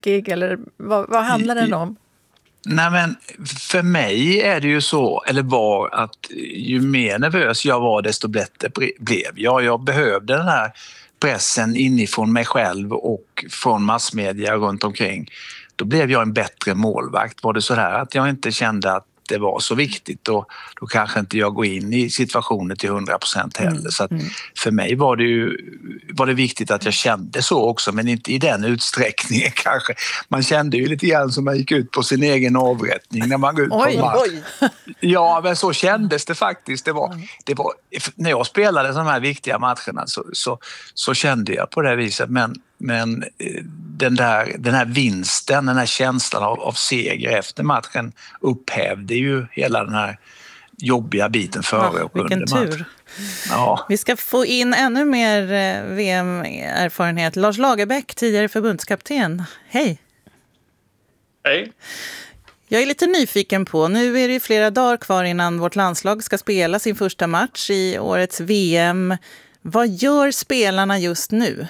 tråkig? Eller vad handlar den om? Nej, men för mig är det ju så, eller var, att ju mer nervös jag var desto bättre blev jag. Jag behövde den här pressen inifrån mig själv och från massmedia runt omkring. Då blev jag en bättre målvakt. Var det så här att jag inte kände att det var så viktigt, då kanske inte jag går in i situationer till 100% heller. Så att för mig var det viktigt att jag kände så också, men inte i den utsträckningen kanske. Man kände ju lite grann som man gick ut på sin egen avrättning när man går ut på match. Ja, men så kändes det faktiskt. Det var, när jag spelade de här viktiga matcherna så kände jag på det viset, men den här vinsten, den här känslan av seger efter matchen upphävde ju hela den här jobbiga biten före och under matchen. Vilken tur. Ja. Vi ska få in ännu mer VM-erfarenhet. Lars Lagerbäck, tidigare förbundskapten. Hej! Hej! Jag är lite nyfiken på, nu är det flera dagar kvar innan vårt landslag ska spela sin första match i årets VM. Vad gör spelarna just nu?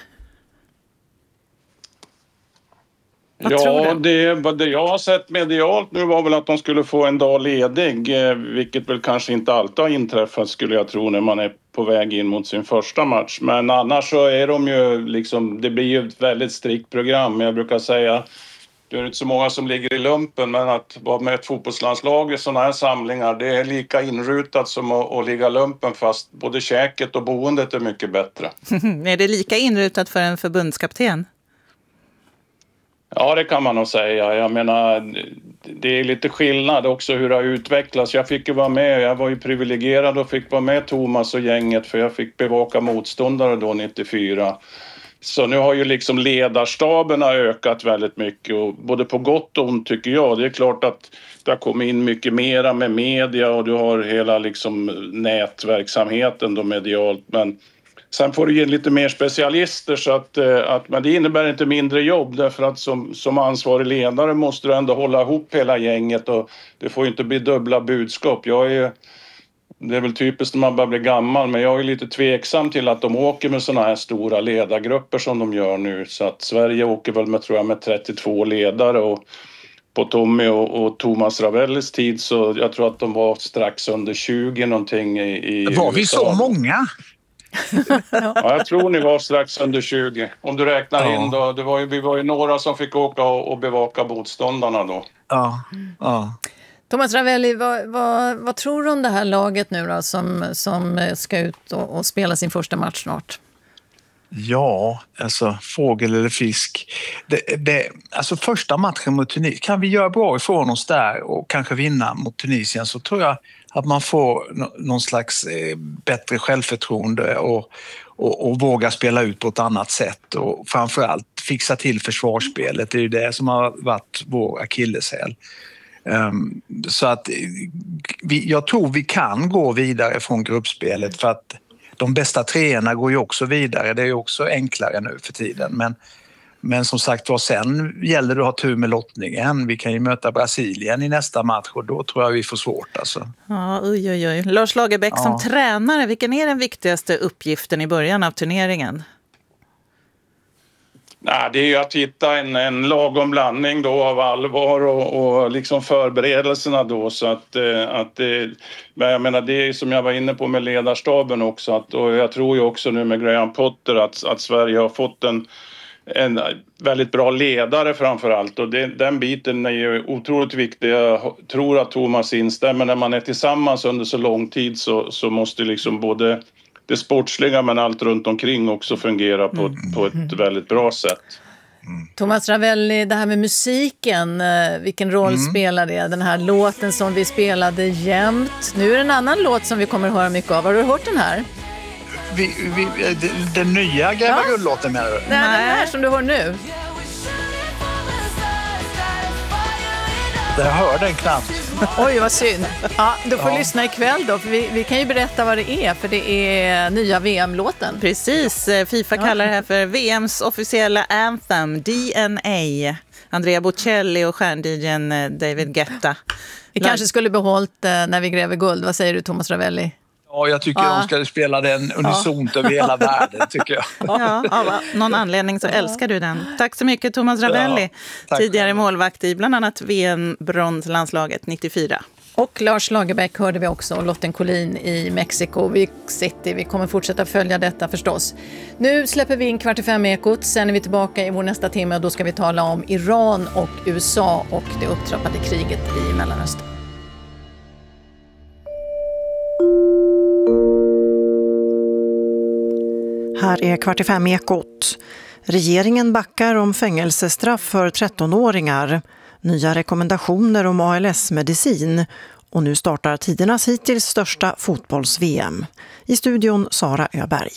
Ja, det jag har sett medialt nu var väl att de skulle få en dag ledig, vilket väl kanske inte alltid har inträffat, skulle jag tro, när man är på väg in mot sin första match. Men annars så är de ju liksom, det blir ju ett väldigt strikt program. Jag brukar säga, det är inte så många som ligger i lumpen, men att vara med ett fotbollslandslag i sådana här samlingar, det är lika inrutat som att ligga i lumpen, fast både käket och boendet är mycket bättre. Är det lika inrutat för en förbundskapten? Ja, det kan man nog säga. Jag menar, det är lite skillnad också hur det har utvecklats. Jag fick ju vara med, jag var ju privilegierad och fick vara med Thomas och gänget, för jag fick bevaka motståndare då 94. Så nu har ju liksom ledarstaberna ökat väldigt mycket, och både på gott och ont tycker jag. Det är klart att det har kommit in mycket mera med media och du har hela liksom nätverksamheten då medialt, men sen får du ge lite mer specialister, så att men det innebär inte mindre jobb, därför att som ansvarig ledare måste du ändå hålla ihop hela gänget, och det får inte bli dubbla budskap. Det är väl typiskt när man börjar bli gammal, men jag är lite tveksam till att de åker med såna här stora ledargrupper som de gör nu. Så att Sverige åker väl med 32 ledare, och på Tommy och Thomas Ravellis tid så jag tror att de var strax under 20 någonting i Var vi USA. Så många? Ja, jag tror ni var strax under 20. Om du räknar in då, vi var ju några som fick åka och bevaka motståndarna då. Ja. Thomas Ravelli, vad tror du om det här laget nu då, som ska ut och spela sin första match snart? Ja, alltså fågel eller fisk. Alltså första matchen mot Tunisien, kan vi göra bra ifrån oss där och kanske vinna mot Tunisien, så tror jag att man får någon slags bättre självförtroende och våga spela ut på ett annat sätt, och framförallt fixa till försvarsspelet. Det är ju det som har varit vår akilleshäl. Så att jag tror vi kan gå vidare från gruppspelet, för att de bästa treorna går ju också vidare. Det är ju också enklare nu för tiden. Men som sagt, sen gäller det att ha tur med lottningen. Vi kan ju möta Brasilien i nästa match, och då tror jag vi får svårt. Alltså. Ja, oj. Lars Lagerbäck, som tränare, vilken är den viktigaste uppgiften i början av turneringen? Nej, det är ju att hitta en lagom blandning då av allvar och liksom förberedelserna då, så att men jag menar, det är som jag var inne på med ledarstaben också, och jag tror ju också nu med Graham Potter att Sverige har fått en väldigt bra ledare framförallt, och den biten är ju otroligt viktig. Jag tror att Thomas instämmer, när man är tillsammans under så lång tid så måste liksom både det sportsliga men allt runt omkring också fungera på ett väldigt bra sätt. Thomas Ravelli, det här med musiken, vilken roll spelar det? Den här låten som vi spelade jämt. Nu är det en annan låt som vi kommer att höra mycket av. Har du hört den här? Den nya Gräva Guld-låten menar du? Nej, den här som du hör nu. Jag hör den knappt. Oj, vad synd. Ja, du får lyssna ikväll då, för vi kan ju berätta vad det är, för det är nya VM-låten. Precis, FIFA kallar det här för VMs officiella anthem, DNA. Andrea Bocelli och stjärn-DJn David Guetta. Vi kanske skulle behållit när vi gräver guld. Vad säger du, Thomas Ravelli? Ja, jag tycker de ska spela den unisont över hela världen, tycker jag. Ja, av någon anledning så älskar du den. Tack så mycket, Thomas Ravelli, tidigare målvakt i bland annat VM-bronslandslaget 94. Och Lars Lagerbäck hörde vi också, och Lotten Collin i Mexico City. Vi kommer fortsätta följa detta förstås. Nu släpper vi in 4:45-ekot, sen är vi tillbaka i vår nästa timme och då ska vi tala om Iran och USA och det upptrappade kriget i Mellanöstern. Här är 4:45-ekot. Regeringen backar om fängelsestraff för 13-åringar. Nya rekommendationer om ALS-medicin. Och nu startar tidernas hittills största fotbolls-VM. I studion Sara Öberg.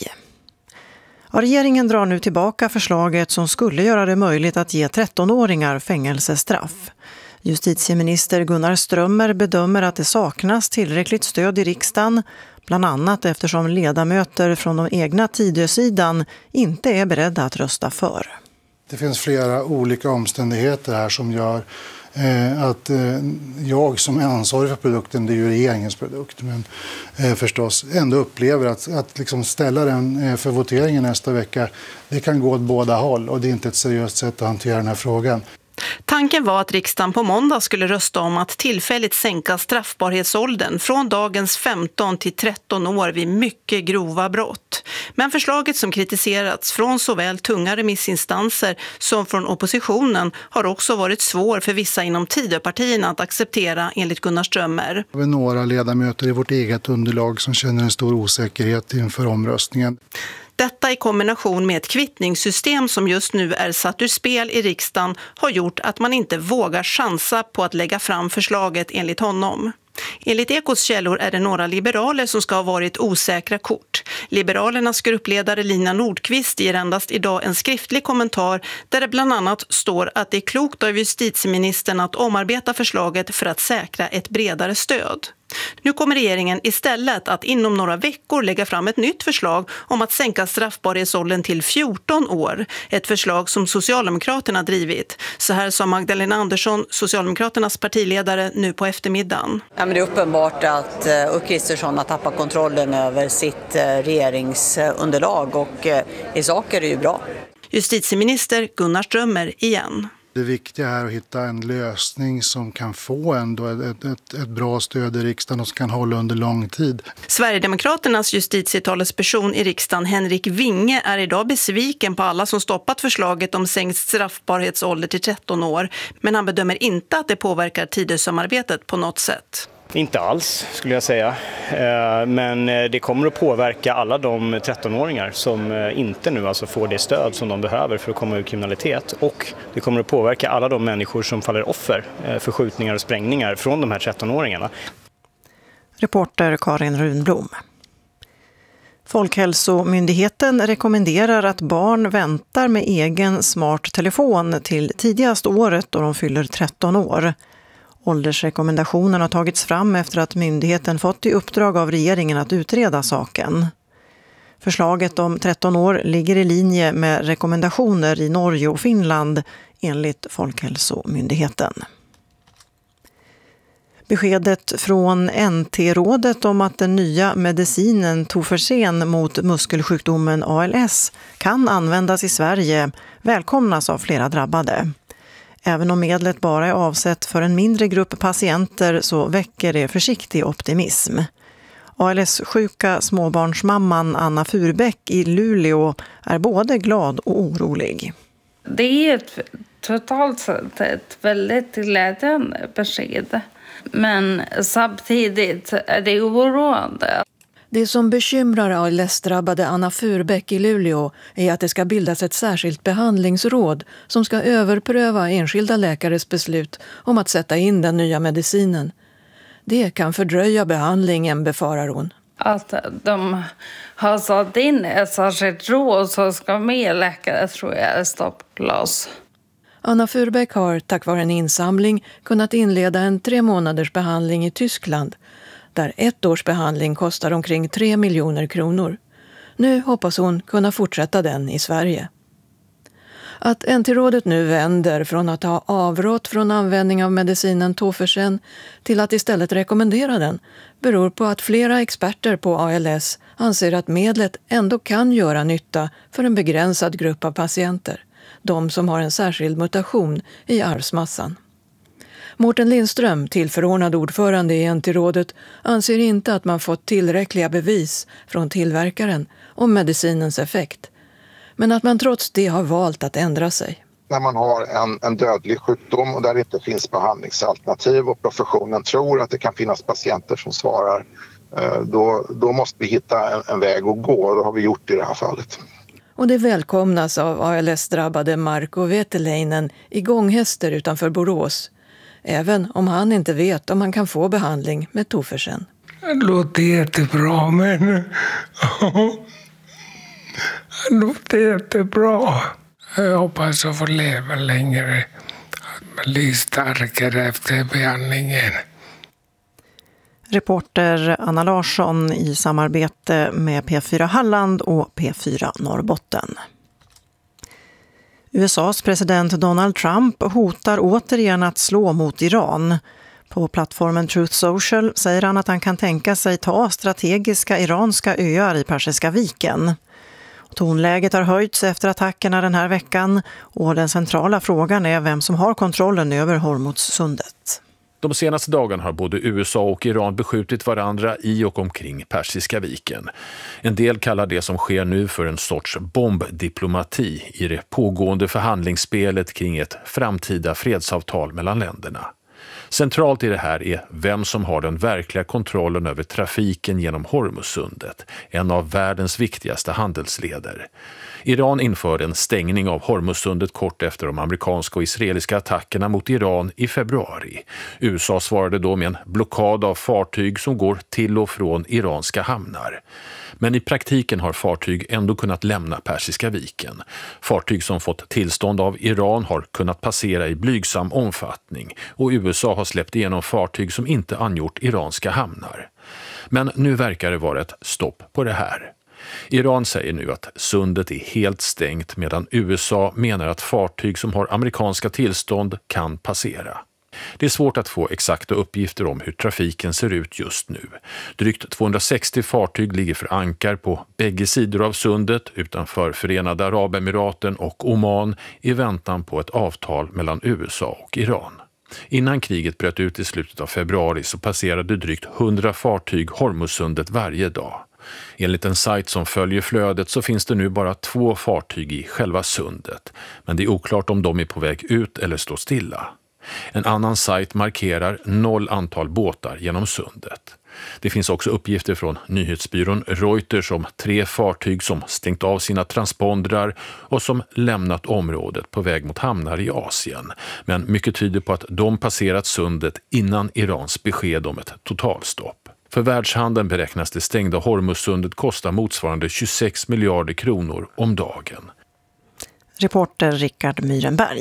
Ja, regeringen drar nu tillbaka förslaget som skulle göra det möjligt att ge 13-åringar fängelsestraff. Justitieminister Gunnar Strömmer bedömer att det saknas tillräckligt stöd i riksdagen, bland annat eftersom ledamöter från de egna Tidösidan inte är beredda att rösta för. Det finns flera olika omständigheter här som gör att jag som är ansvarig för produkten, det är ju regeringens produkt, men förstås ändå upplever att liksom ställa den för voteringen nästa vecka, det kan gå åt båda håll och det är inte ett seriöst sätt att hantera den här frågan. Tanken var att riksdagen på måndag skulle rösta om att tillfälligt sänka straffbarhetsåldern från dagens 15 till 13 år vid mycket grova brott. Men förslaget som kritiserats från såväl tunga remissinstanser som från oppositionen har också varit svår för vissa inom Tidöpartierna att acceptera, enligt Gunnar Strömmer. Vi har några ledamöter i vårt eget underlag som känner en stor osäkerhet inför omröstningen. Detta i kombination med ett kvittningssystem som just nu är satt ur spel i riksdagen har gjort att man inte vågar chansa på att lägga fram förslaget, enligt honom. Enligt Ekots källor är det några liberaler som ska ha varit osäkra kort. Liberalernas gruppledare Lina Nordqvist ger endast idag en skriftlig kommentar där det bland annat står att det är klokt av justitieministern att omarbeta förslaget för att säkra ett bredare stöd. Nu kommer regeringen istället att inom några veckor lägga fram ett nytt förslag om att sänka straffbarhetsåldern till 14 år. Ett förslag som Socialdemokraterna drivit. Så här sa Magdalena Andersson, Socialdemokraternas partiledare, nu på eftermiddagen. Ja, men det är uppenbart att Ulf Kristersson har tappat kontrollen över sitt regeringsunderlag och i sak är det ju bra. Justitieminister Gunnar Strömmer igen. Det viktiga är att hitta en lösning som kan få ändå ett bra stöd i riksdagen och som kan hålla under lång tid. Sverigedemokraternas justitietalesperson i riksdagen Henrik Winge är idag besviken på alla som stoppat förslaget om sänkt straffbarhetsålder till 13 år. Men han bedömer inte att det påverkar Tidösamarbetet på något sätt. Inte alls skulle jag säga, men det kommer att påverka alla de 13-åringar som inte nu alltså får det stöd som de behöver för att komma ur kriminalitet, och det kommer att påverka alla de människor som faller offer för skjutningar och sprängningar från de här 13-åringarna. Reporter Karin Runblom. Folkhälsomyndigheten rekommenderar att barn väntar med egen smart telefon till tidigast året då de fyller 13 år. Åldersrekommendationen har tagits fram efter att myndigheten fått i uppdrag av regeringen att utreda saken. Förslaget om 13 år ligger i linje med rekommendationer i Norge och Finland enligt Folkhälsomyndigheten. Beskedet från NT-rådet om att den nya medicinen Tofersen mot muskelsjukdomen ALS kan användas i Sverige välkomnas av flera drabbade. Även om medlet bara är avsett för en mindre grupp patienter så väcker det försiktig optimism. ALS-sjuka småbarnsmamman Anna Furbäck i Luleå är både glad och orolig. Det är totalt sett ett väldigt glädjande besked. Men samtidigt är det oroande. Det som bekymrar ALS-drabbade Anna Furbäck i Luleå är att det ska bildas ett särskilt behandlingsråd som ska överpröva enskilda läkares beslut om att sätta in den nya medicinen. Det kan fördröja behandlingen, befarar hon. Att de har satt in ett särskilt råd som ska med läkare tror jag är stoppglas. Anna Furbäck har tack vare en insamling kunnat inleda en 3 månaders behandling i Tyskland där 1 års behandling kostar omkring 3 miljoner kronor. Nu hoppas hon kunna fortsätta den i Sverige. Att NT-rådet nu vänder från att ha avrått från användning av medicinen Tofersen till att istället rekommendera den beror på att flera experter på ALS anser att medlet ändå kan göra nytta för en begränsad grupp av patienter, de som har en särskild mutation i arvsmassan. Mårten Lindström, tillförordnad ordförande i NT-rådet, anser inte att man fått tillräckliga bevis från tillverkaren om medicinens effekt, men att man trots det har valt att ändra sig. När man har en dödlig sjukdom och där det inte finns behandlingsalternativ och professionen tror att det kan finnas patienter som svarar, då måste vi hitta en väg att gå, och det har vi gjort i det här fallet. Och det välkomnas av ALS-drabbade Marko Veteleinen i Gånghester utanför Borås, även om han inte vet om han kan få behandling med Tofersen. Det låter jättebra, men det låter jättebra. Jag hoppas att få leva längre, att bli starkare efter behandlingen. Reporter Anna Larsson i samarbete med P4 Halland och P4 Norrbotten. USAs president Donald Trump hotar återigen att slå mot Iran. På plattformen Truth Social säger han att han kan tänka sig ta strategiska iranska öar i Persiska viken. Tonläget har höjts efter attackerna den här veckan och den centrala frågan är vem som har kontrollen över Hormuzsundet. De senaste dagarna har både USA och Iran beskjutit varandra i och omkring Persiska viken. En del kallar det som sker nu för en sorts bombdiplomati i det pågående förhandlingsspelet kring ett framtida fredsavtal mellan länderna. Centralt i det här är vem som har den verkliga kontrollen över trafiken genom Hormuzsundet, en av världens viktigaste handelsleder. Iran införde en stängning av Hormuzsundet kort efter de amerikanska och israeliska attackerna mot Iran i februari. USA svarade då med en blockad av fartyg som går till och från iranska hamnar. Men i praktiken har fartyg ändå kunnat lämna Persiska viken. Fartyg som fått tillstånd av Iran har kunnat passera i blygsam omfattning och USA har släppt igenom fartyg som inte angjort iranska hamnar. Men nu verkar det vara ett stopp på det här. Iran säger nu att sundet är helt stängt medan USA menar att fartyg som har amerikanska tillstånd kan passera. Det är svårt att få exakta uppgifter om hur trafiken ser ut just nu. Drygt 260 fartyg ligger för ankar på bägge sidor av sundet utanför Förenade Arabemiraten och Oman i väntan på ett avtal mellan USA och Iran. Innan kriget bröt ut i slutet av februari så passerade drygt 100 fartyg Hormuzsundet varje dag. Enligt en sajt som följer flödet så finns det nu bara 2 fartyg i själva sundet, men det är oklart om de är på väg ut eller står stilla. En annan sajt markerar 0 antal båtar genom sundet. Det finns också uppgifter från nyhetsbyrån Reuters om 3 fartyg som stängt av sina transpondrar och som lämnat området på väg mot hamnar i Asien. Men mycket tyder på att de passerat sundet innan Irans besked om ett totalstopp. För världshandeln beräknas det stängda Hormuzsundet kosta motsvarande 26 miljarder kronor om dagen. Reporter Rickard Myrenberg.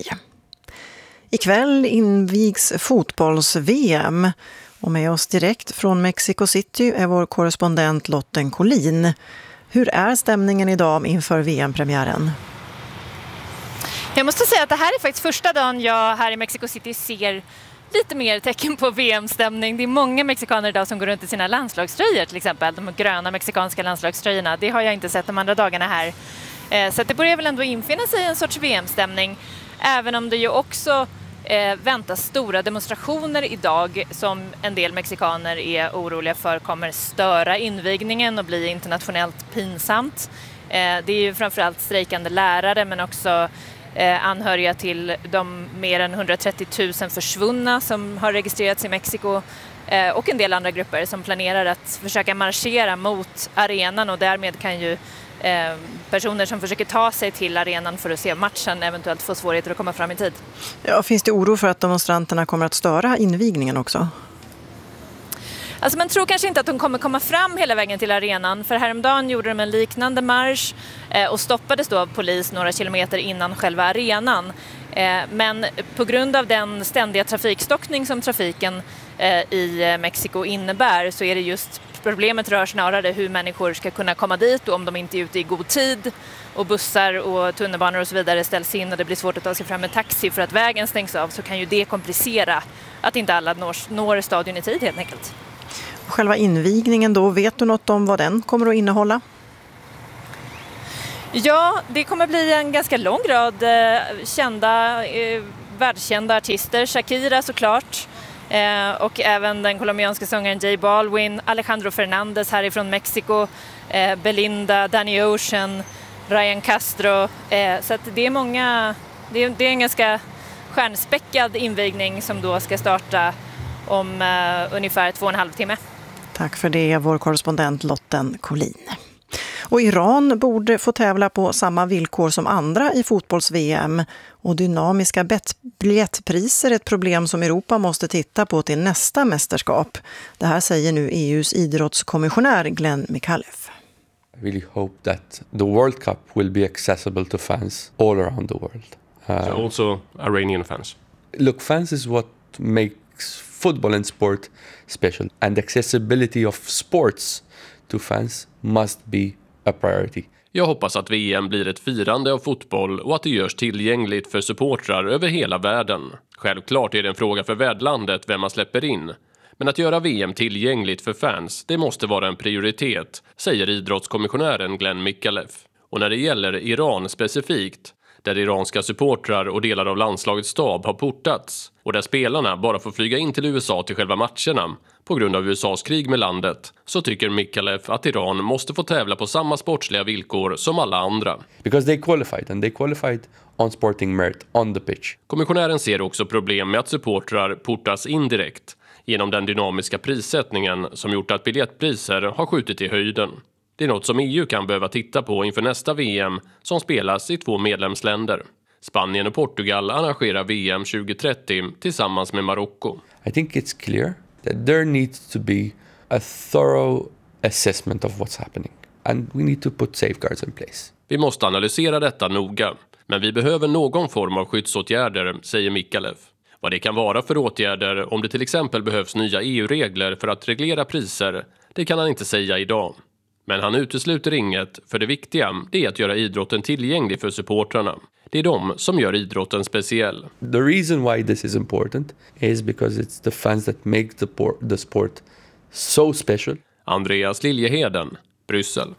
Ikväll invigs fotbolls-VM och med oss direkt från Mexico City är vår korrespondent Lotten Collin. Hur är stämningen idag inför VM-premiären? Jag måste säga att det här är faktiskt första dagen jag här i Mexico City ser lite mer tecken på VM-stämning. Det är många mexikaner idag som går runt i sina landslagströjor till exempel. De gröna mexikanska landslagströjorna. Det har jag inte sett de andra dagarna här. Så att det börjar väl ändå infinna sig en sorts VM-stämning. Även om det ju också väntas stora demonstrationer idag som en del mexikaner är oroliga för kommer störa invigningen och bli internationellt pinsamt. Det är ju framförallt strejkande lärare men också anhöriga till de mer än 130 000 försvunna som har registrerats i Mexiko och en del andra grupper som planerar att försöka marschera mot arenan och därmed kan ju personer som försöker ta sig till arenan för att se matchen eventuellt få svårigheter att komma fram i tid. Ja, finns det oro för att demonstranterna kommer att störa invigningen också? Alltså man tror kanske inte att de kommer komma fram hela vägen till arenan för häromdagen gjorde de en liknande marsch och stoppades då av polis några kilometer innan själva arenan. Men på grund av den ständiga trafikstockning som trafiken i Mexiko innebär så är det just problemet rör snarare hur människor ska kunna komma dit och om de inte är ute i god tid och bussar och tunnelbanor och så vidare ställs in och det blir svårt att ta sig fram med taxi för att vägen stängs av, så kan ju det komplicera att inte alla når stadion i tid helt enkelt. Själva invigningen då, vet du något om vad den kommer att innehålla? Ja, det kommer bli en ganska lång rad världskända artister. Shakira såklart. Och även den colombianska sångaren J Balvin, Alejandro Fernández härifrån Mexiko, Belinda, Danny Ocean, Ryan Castro. Så att det är många, det är en ganska stjärnspäckad invigning som då ska starta om ungefär 2,5 timme. Tack för det, vår korrespondent Lotten Collin. Och Iran borde få tävla på samma villkor som andra i fotbolls-VM. Och dynamiska biljettpriser är ett problem som Europa måste titta på till nästa mästerskap. Det här säger nu EUs idrottskommissionär Glenn Mikalev. I really hope that the World Cup will be accessible to fans all around the world. So also Iranian fans? Look, fans is what makes football and sport special. And accessibility of sports to fans must be a priority. Jag hoppas att VM blir ett firande av fotboll och att det görs tillgängligt för supportrar över hela världen. Självklart är det en fråga för värdlandet vem man släpper in. Men att göra VM tillgängligt för fans, det måste vara en prioritet, säger idrottskommissionären Glenn Mikalev. Och när det gäller Iran specifikt, där iranska supportrar och delar av landslagets stab har portats och där spelarna bara får flyga in till USA till själva matcherna på grund av USAs krig med landet, så tycker Mikalev att Iran måste få tävla på samma sportsliga villkor som alla andra. Because they qualified and they qualified on sporting merit on the pitch. Kommissionären ser också problem med att supportrar portas indirekt genom den dynamiska prissättningen som gjort att biljettpriser har skjutit i höjden. Det är något som EU kan behöva titta på inför nästa VM som spelas i 2 medlemsländer. Spanien och Portugal arrangerar VM 2030 tillsammans med Marocko. I think it's clear that there needs to be a thorough assessment of what's happening. And we need to put safeguards in place. Vi måste analysera detta noga, men vi behöver någon form av skyddsåtgärder, säger Mikalev. Vad det kan vara för åtgärder, om det till exempel behövs nya EU-regler för att reglera priser, det kan han inte säga idag. Men han utesluter inget, för det viktiga det är att göra idrotten tillgänglig för supportrarna. Det är de som gör idrotten speciell. The reason why this is important is because it's the fans that make the sport so special. Andreas Liljeheden, Bryssel.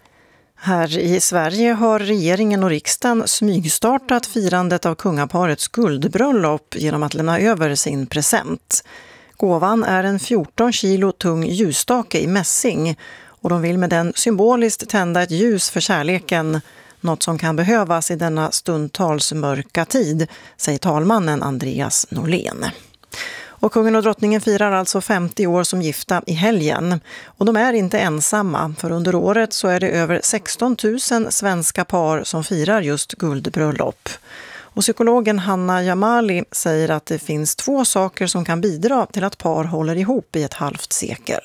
Här i Sverige har regeringen och riksdagen smygstartat firandet av kungaparets guldbröllop genom att lämna över sin present. Gåvan är en 14 kilo tung ljusstake i mässing och de vill med den symboliskt tända ett ljus för kärleken, något som kan behövas i denna stundtals mörka tid, säger talmannen Andreas Norlén. Och kungen och drottningen firar alltså 50 år som gifta i helgen. Och de är inte ensamma, för under året så är det över 16 000 svenska par som firar just guldbröllop. Och psykologen Hanna Jamali säger att det finns 2 saker som kan bidra till att par håller ihop i ett halvt sekel.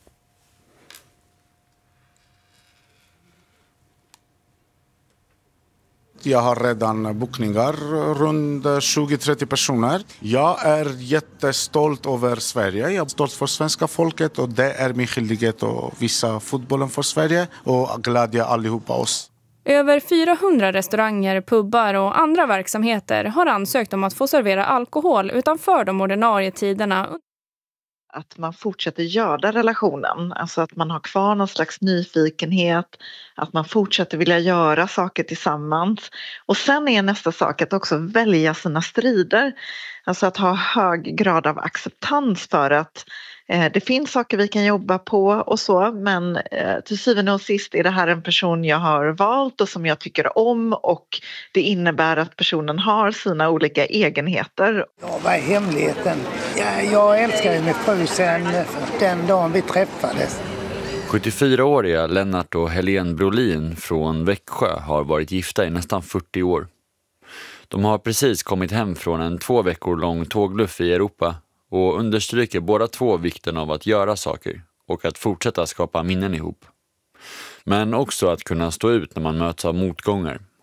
Jag har redan bokningar runt 20-30 personer. Jag är jättestolt över Sverige. Jag är stolt för svenska folket och det är min skyldighet att visa fotbollen för Sverige och glädja allihopa oss. Över 400 restauranger, pubbar och andra verksamheter har ansökt om att få servera alkohol utanför de ordinarie tiderna. Att man fortsätter göra relationen, alltså att man har kvar någon slags nyfikenhet, att man fortsätter vilja göra saker tillsammans. Och sen är nästa sak att också välja sina strider, alltså att ha hög grad av acceptans för att det finns saker vi kan jobba på och så, men till syvende och sist är det här en person jag har valt och som jag tycker om, och det innebär att personen har sina olika egenheter. Ja, vad är hemligheten? Jag älskar min fru sedan den dagen vi träffades. 74-åriga Lennart och Helene Brolin från Växjö har varit gifta i nästan 40 år. De har precis kommit hem från en 2 veckor lång tågluff i Europa och understryker båda 2 vikten av att göra saker och att fortsätta skapa minnen ihop. Men också att kunna stå ut när man möts av motgångar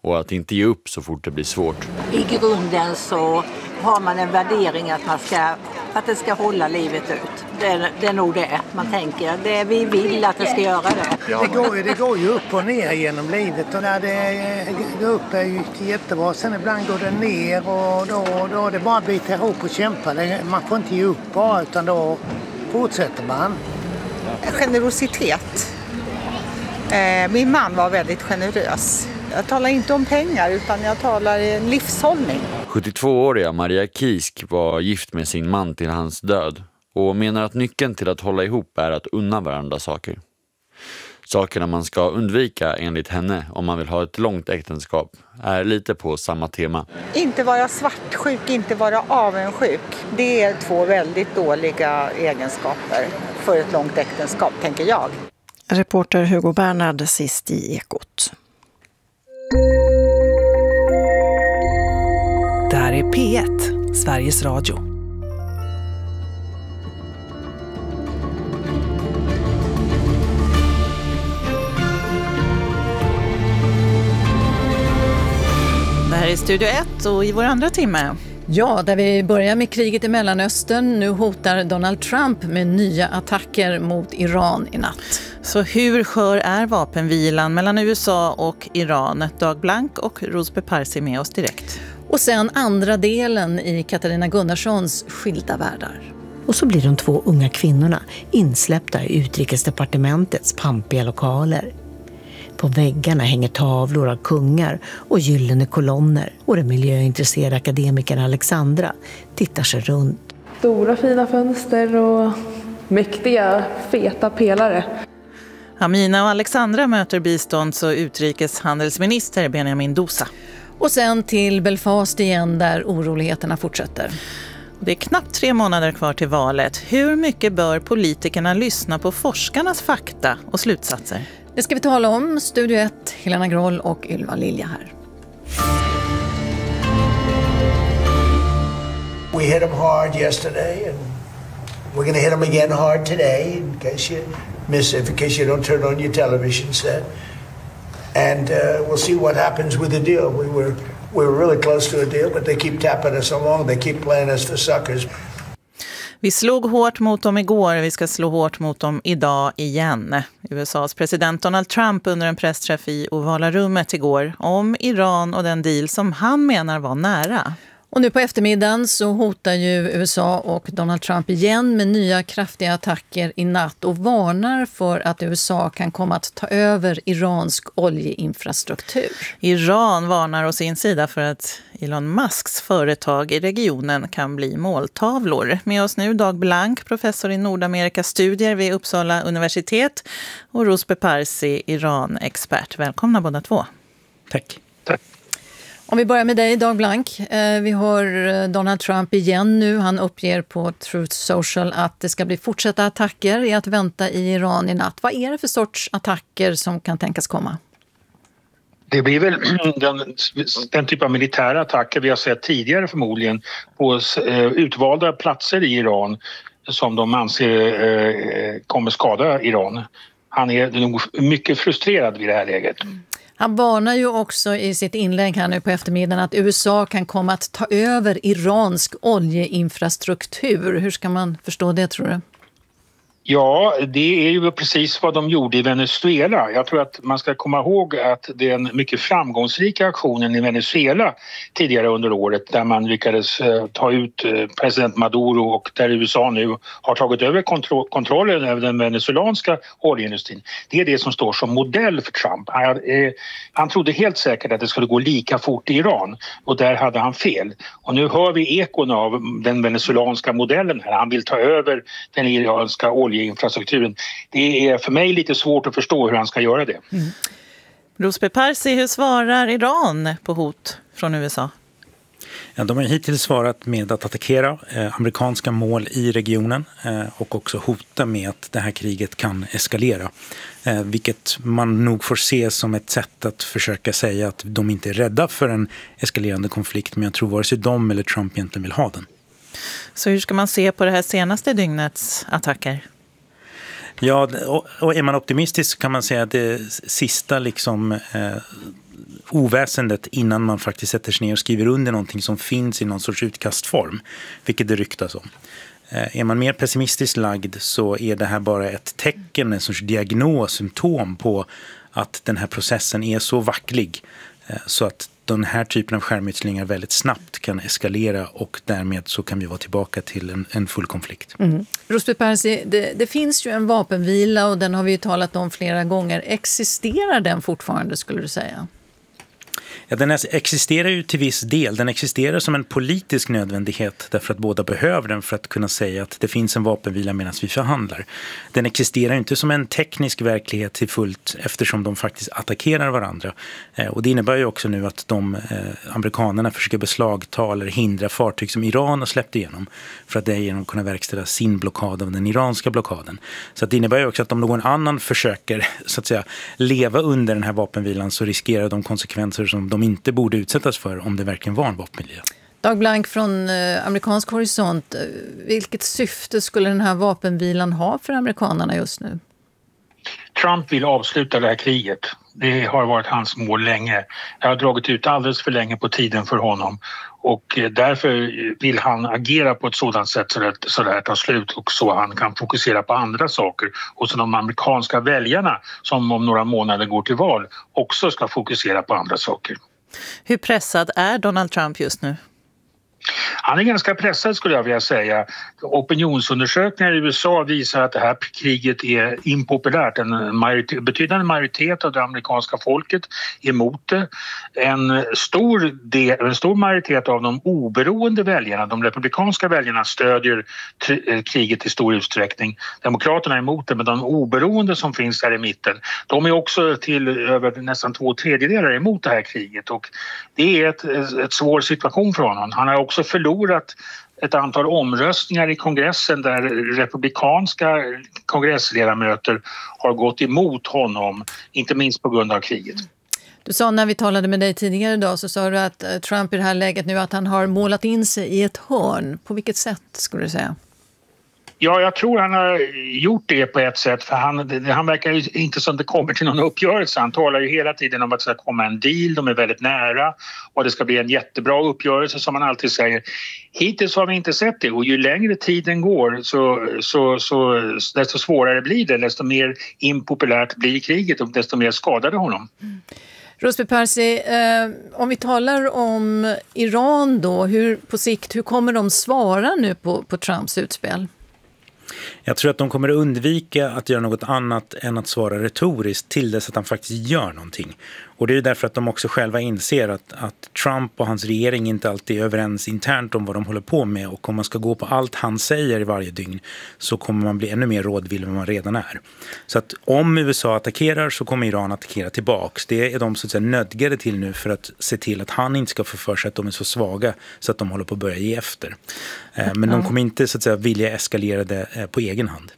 och att inte ge upp så fort det blir svårt. I grunden så har man en värdering att det ska hålla livet ut. Det är nog det man tänker. Vi vill att det ska göra det. Det går ju upp och ner genom livet och när det går upp är ju jättebra. Sen ibland går det ner och då är det bara att bita ihop och kämpa. Man får inte ge upp bara utan då fortsätter man. Generositet. Min man var väldigt generös. Jag talar inte om pengar utan jag talar livshållning. 72-åriga Maria Kisk var gift med sin man till hans död och menar att nyckeln till att hålla ihop är att unna varandra saker. Sakerna man ska undvika enligt henne om man vill ha ett långt äktenskap är lite på samma tema. Inte vara svartsjuk, inte vara avundsjuk. Det är 2 väldigt dåliga egenskaper för ett långt äktenskap, tänker jag. Reporter Hugo Bernhard sist i Ekot. Det här är P1, Sveriges Radio. Det här är Studio 1 och i vår andra timme. Ja, där vi börjar med kriget i Mellanöstern. Nu hotar Donald Trump med nya attacker mot Iran i natt. Så hur skör är vapenvilan mellan USA och Iran? Dag Blank och Rosbe Parsi med oss direkt. Och sen andra delen i Katarina Gunnarssons Skilda världar. Och så blir de 2 unga kvinnorna insläppta i utrikesdepartementets pampiga lokaler. På väggarna hänger tavlor av kungar och gyllene kolonner och den miljöintresserade akademikern Alexandra tittar sig runt. Stora fina fönster och mäktiga, feta pelare. Amina och Alexandra möter bistånds- och utrikeshandelsminister Benjamin Dosa. Och sen till Belfast igen där oroligheterna fortsätter. Det är knappt 3 månader kvar till valet. Hur mycket bör politikerna lyssna på forskarnas fakta och slutsatser? Det ska vi tala om. Studio 1, Helena Groll och Ylva Lilja här. We hit them hard yesterday and we're going to hit them again hard today in case you miss it, in case you don't turn on your television set. And we'll see what happens with the deal. We were really close to a deal, but they keep tapping us along. They keep playing us for suckers. Vi slog hårt mot dem igår, vi ska slå hårt mot dem idag igen. USAs president Donald Trump under en pressträff i Ovala rummet igår om Iran och den deal som han menar var nära. Och nu på eftermiddagen så hotar ju USA och Donald Trump igen med nya kraftiga attacker i natt och varnar för att USA kan komma att ta över iransk oljeinfrastruktur. Iran varnar å sin sida för att Elon Musks företag i regionen kan bli måltavlor. Med oss nu Dag Blank, professor i Nordamerikastudier vid Uppsala universitet och Rosbe Parsi, Iran-expert. Välkomna båda 2. Tack. Om vi börjar med dig, Dag Blank. Vi har Donald Trump igen nu. Han uppger på Truth Social att det ska bli fortsatta attacker i att vänta i Iran i natt. Vad är det för sorts attacker som kan tänkas komma? Det blir väl den typ av militära attacker vi har sett tidigare förmodligen på utvalda platser i Iran som de anser kommer skada Iran. Han är nog mycket frustrerad vid det här läget. Han varnar ju också i sitt inlägg här nu på eftermiddagen att USA kan komma att ta över iransk oljeinfrastruktur. Hur ska man förstå det, tror du? Ja, det är ju precis vad de gjorde i Venezuela. Jag tror att man ska komma ihåg att den mycket framgångsrika aktionen i Venezuela tidigare under året där man lyckades ta ut president Maduro och där USA nu har tagit över kontrollen över den venezuelanska oljeindustrin. Det är det som står som modell för Trump. Han trodde helt säkert att det skulle gå lika fort i Iran och där hade han fel. Och nu hör vi ekon av den venezuelanska modellen här. Han vill ta över den iranska oljeinfrastrukturen. Det är för mig lite svårt att förstå hur han ska göra det. Rosbe Parsi, hur svarar Iran på hot från USA? Ja, de har hittills svarat med att attackera amerikanska mål i regionen och också hota med att det här kriget kan eskalera. Vilket man nog får se som ett sätt att försöka säga att de inte är rädda för en eskalerande konflikt, men jag tror vare sig de eller Trump egentligen vill ha den. Så hur ska man se på det här senaste dygnets attacker? Ja, och är man optimistisk kan man säga att det sista oväsendet innan man faktiskt sätter sig ner och skriver under någonting som finns i någon sorts utkastform, vilket det ryktas om. Är man mer pessimistiskt lagd så är det här bara ett tecken, en sorts diagnos, symptom på att den här processen är så vacklig så att den här typen av skärmytslingar väldigt snabbt kan eskalera och därmed så kan vi vara tillbaka till en full konflikt. Rosby Percy, det finns ju en vapenvila och den har vi ju talat om flera gånger. Existerar den fortfarande, skulle du säga? Ja, den existerar ju till viss del. Den existerar som en politisk nödvändighet därför att båda behöver den för att kunna säga att det finns en vapenvila medan vi förhandlar. Den existerar inte som en teknisk verklighet till fullt eftersom de faktiskt attackerar varandra. Och det innebär ju också nu att amerikanerna försöker beslagta eller hindra fartyg som Iran har släppt igenom för att därigenom kunna verkställa sin blockad av den iranska blockaden. Så att det innebär ju också att om någon annan försöker så att säga leva under den här vapenvilan så riskerar de konsekvenser som de inte borde utsättas för om det verkligen var en vapenvila. Dag Blank från amerikansk horisont. Vilket syfte skulle den här vapenvilan ha för amerikanerna just nu? Trump vill avsluta det här kriget. Det har varit hans mål länge. Det har dragit ut alldeles för länge på tiden för honom. Och därför vill han agera på ett sådant sätt så det här tar slut och så han kan fokusera på andra saker. Och så de amerikanska väljarna som om några månader går till val också ska fokusera på andra saker. Hur pressad är Donald Trump just nu? Han är ganska pressad skulle jag vilja säga. Opinionsundersökningar i USA visar att det här kriget är impopulärt. En betydande majoritet av det amerikanska folket är emot det. En stor majoritet av de oberoende väljarna, de republikanska väljarna, stödjer kriget i stor utsträckning. Demokraterna är emot det, men de oberoende som finns där i mitten, de är också till över nästan 2/3 emot det här kriget. Och det är ett svår situation för honom. Han har också förlorat ett antal omröstningar i kongressen där republikanska kongressledamöter har gått emot honom, inte minst på grund av kriget. Du sa när vi talade med dig tidigare idag så sa du att Trump i det här läget nu att han har målat in sig i ett hörn. På vilket sätt skulle du säga? Ja, jag tror han har gjort det på ett sätt för han verkar ju inte som det kommer till någon uppgörelse. Han talar ju hela tiden om att det ska komma en deal, de är väldigt nära och det ska bli en jättebra uppgörelse som man alltid säger. Hittills har vi inte sett det och ju längre tiden går så desto svårare blir det, desto mer impopulärt blir kriget och desto mer skadade honom. Rosby Percy, om vi talar om Iran då, på sikt, hur kommer de svara nu på Trumps utspel? Jag tror att de kommer att undvika att göra något annat än att svara retoriskt till dess att han faktiskt gör någonting. Och det är ju därför att de också själva inser att Trump och hans regering inte alltid är överens internt om vad de håller på med. Och om man ska gå på allt han säger i varje dygn så kommer man bli ännu mer rådvill än man redan är. Så att om USA attackerar så kommer Iran attackera tillbaks. Det är de så att säga nödgade till nu för att se till att han inte ska få för sig att de är så svaga så att de håller på att börja ge efter. Men de kommer inte så att säga vilja eskalera det på egen hand.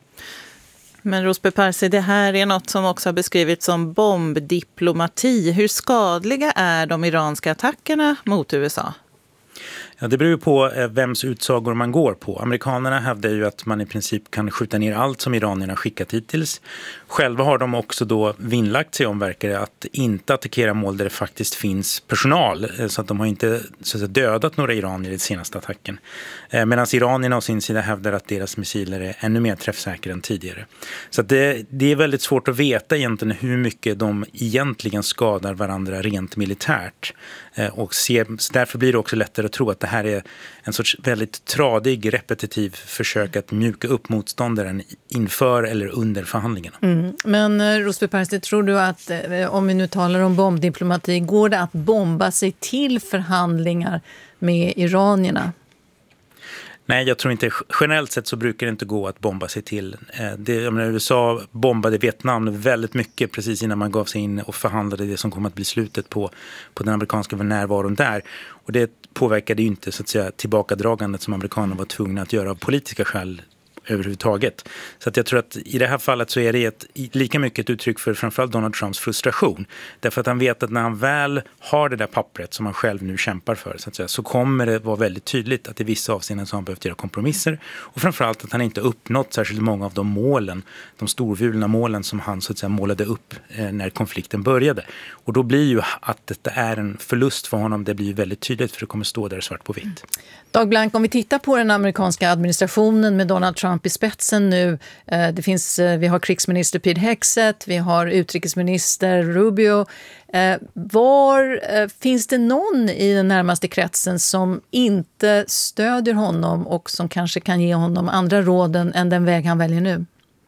Men Rosby Percy, det här är något som också har beskrivits som bombdiplomati. Hur skadliga är de iranska attackerna mot USA? Ja, det beror på vems utsagor man går på. Amerikanerna hävdar ju att man i princip kan skjuta ner allt som iranierna skickat hittills. Själva har de också då vinnlagt sig om verkar att inte attackera mål där det faktiskt finns personal. Så att de har inte så att säga, dödat några iranier i den senaste attacken. Medan iranierna å sin sida hävdar att deras missiler är ännu mer träffsäkra än tidigare. Så att det är väldigt svårt att veta egentligen hur mycket de egentligen skadar varandra rent militärt. Och därför blir det också lättare att tro att det här är en sorts väldigt tradig, repetitiv försök att mjuka upp motståndaren inför eller under förhandlingarna. Men Rosby Percy, tror du att om vi nu talar om bombdiplomati, går det att bomba sig till förhandlingar med iranierna? Nej, jag tror inte. Generellt sett så brukar det inte gå att bomba sig till. USA bombade Vietnam väldigt mycket precis innan man gav sig in och förhandlade det som kommer att bli slutet på den amerikanska närvaron där. Och det påverkade ju inte så att säga tillbakadragandet som amerikanerna var tvungna att göra av politiska skäl överhuvudtaget. Så att jag tror att i det här fallet så är det lika mycket ett uttryck för framförallt Donald Trumps frustration. Därför att han vet att när han väl har det där pappret som han själv nu kämpar för så att säga, så kommer det vara väldigt tydligt att i vissa avseenden så har han behövt göra kompromisser. Och framförallt att han inte uppnått särskilt många av de målen, de storvulna målen som han så att säga målade upp när konflikten började. Och då blir ju att det är en förlust för honom, det blir väldigt tydligt för det kommer stå där svart på vitt. Dag Blank, om vi tittar på den amerikanska administrationen med Donald Trump i spetsen nu. Vi har krigsminister Pete Hegseth, vi har utrikesminister Rubio. Finns det någon i den närmaste kretsen som inte stödjer honom och som kanske kan ge honom andra råden än den väg han väljer nu?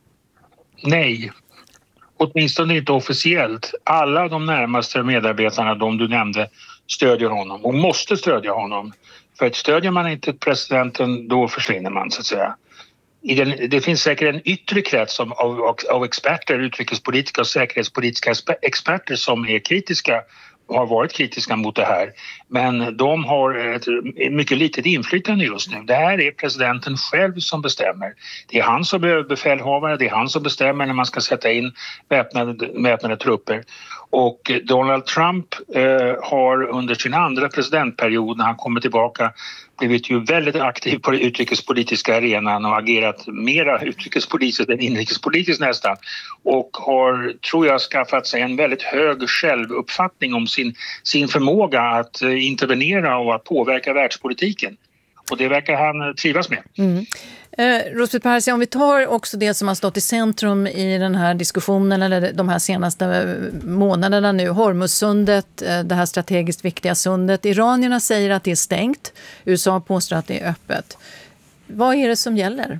Nej, åtminstone inte officiellt. Alla de närmaste medarbetarna, de du nämnde, stödjer honom och måste stödja honom. För att stödjer man inte presidenten, då försvinner man så att säga. Det finns säkert en yttre krets av experter, utrikespolitiska och säkerhetspolitiska experter som är kritiska och har varit kritiska mot det här. Men de har ett mycket litet inflytande just nu. Det här är presidenten själv som bestämmer. Det är han som är befälhavare, det är han som bestämmer när man ska sätta in väpnade trupper. Och Donald Trump har under sin andra presidentperiod när han kommer tillbaka blivit ju väldigt aktiv på den utrikespolitiska arenan och agerat mera utrikespolitiskt än inrikespolitiskt nästan. Och har, tror jag, skaffat sig en väldigt hög självuppfattning om sin förmåga att intervenera och att påverka världspolitiken. Och det verkar han trivas med. Rosbeth Parsi, om vi tar också det som har stått i centrum i den här diskussionen eller de här senaste månaderna nu, Hormuzsundet, det här strategiskt viktiga sundet. Iranierna säger att det är stängt, USA påstår att det är öppet. Vad är det som gäller?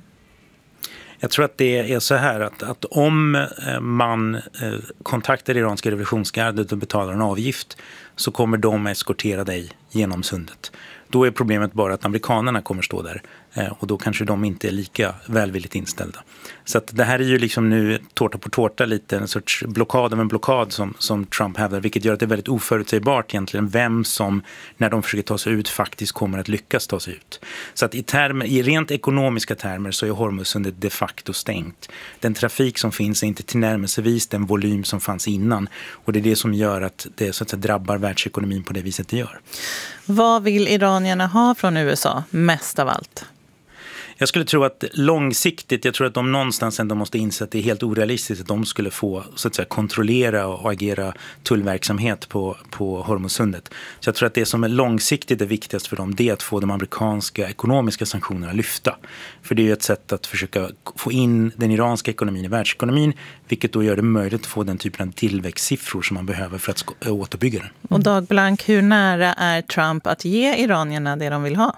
Jag tror att det är så här att om man kontaktar det iranska revolutionsgardet och betalar en avgift så kommer de eskortera dig genom sundet. Då är problemet bara att amerikanerna kommer stå där och då kanske de inte är lika välvilligt inställda. Så att det här är ju liksom nu tårta på tårta lite en sorts blockad av en blockad som Trump hävdar, vilket gör att det är väldigt oförutsägbart egentligen vem som när de försöker ta sig ut faktiskt kommer att lyckas ta sig ut. Så att i rent ekonomiska termer så är Hormuzsundet de facto stängt. Den trafik som finns är inte tillnärmelsevis den volym som fanns innan och det är det som gör att det så att säga drabbar världsekonomin på det viset det gör. Vad vill iranierna ha från USA mest av allt? Jag skulle tro att långsiktigt, jag tror att de någonstans ändå måste inse att det är helt orealistiskt att de skulle få så att säga kontrollera och agera tullverksamhet på Hormuzsundet. Så jag tror att det som är långsiktigt är viktigast för dem det är att få de amerikanska ekonomiska sanktionerna lyfta. För det är ju ett sätt att försöka få in den iranska ekonomin i världsekonomin, vilket då gör det möjligt att få den typen av tillväxtsiffror som man behöver för att återbygga den. Och Dag Blank, hur nära är Trump att ge iranierna det de vill ha?